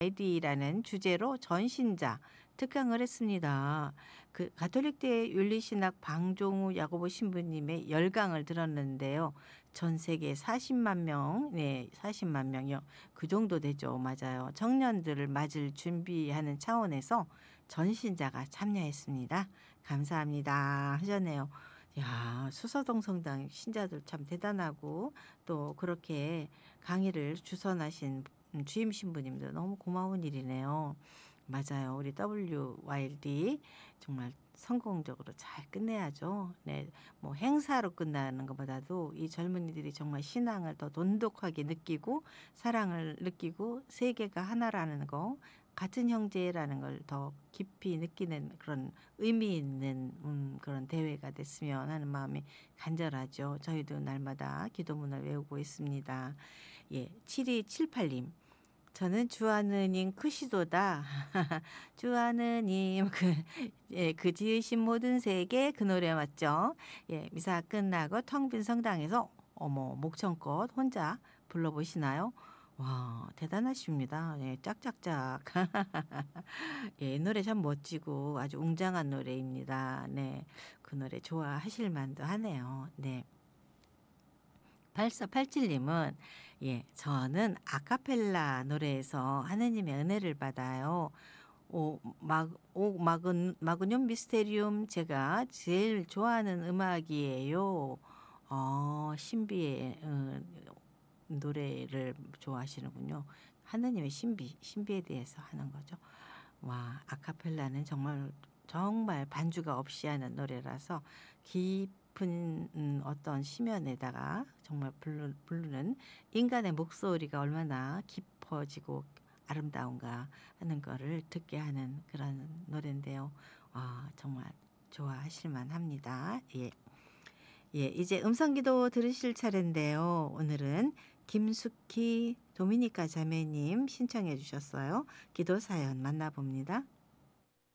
레디라는 주제로 전신자 특강을 했습니다. 그 가톨릭대 윤리신학 방종우 야고보 신부님의 열강을 들었는데요. 전 세계 40만 명, 네, 40만 명이요. 그 정도 되죠. 맞아요. 청년들을 맞을 준비하는 차원에서 전신자가 참여했습니다. 감사합니다. 하셨네요. 야, 수서동 성당 신자들 참 대단하고 또 그렇게 강의를 주선하신 주임 신부님도 너무 고마운 일이네요. 맞아요. 우리 WYD 정말 성공적으로 잘 끝내야죠. 네, 뭐 행사로 끝나는 것보다도 이 젊은이들이 정말 신앙을 더 돈독하게 느끼고 사랑을 느끼고 세계가 하나라는 거, 같은 형제라는 걸 더 깊이 느끼는 그런 의미 있는 그런 대회가 됐으면 하는 마음이 간절하죠. 저희도 날마다 기도문을 외우고 있습니다. 예, 7278님. 저는 주하느님 크시도다. 주하느님 예, 그 지으신 모든 세계 그 노래 맞죠? 예, 미사 끝나고 텅 빈 성당에서 어머 목청껏 혼자 불러보시나요? 와, 대단하십니다. 예, 짝짝짝. 예, 이 노래 참 멋지고 아주 웅장한 노래입니다. 네, 그 노래 좋아하실 만도 하네요. 네. 8487님은 예, 저는 아카펠라 노래에서 하느님의 은혜를 받아요. 마그늄 미스테리움 제가 제일 좋아하는 음악이에요. 신비의 노래를 좋아하시는군요. 하느님의 신비에 대해서 하는 거죠. 와, 아카펠라는 정말 반주가 없이 하는 노래라서 깊은 어떤 심연에다가 정말 부르는 인간의 목소리가 얼마나 깊어지고 아름다운가 하는 거를 듣게 하는 그런 노래인데요. 와, 정말 좋아하실 만합니다. 예. 예, 이제 음성기도 들으실 차례인데요. 오늘은 김숙희 도미니카 자매님 신청해 주셨어요. 기도 사연 만나봅니다.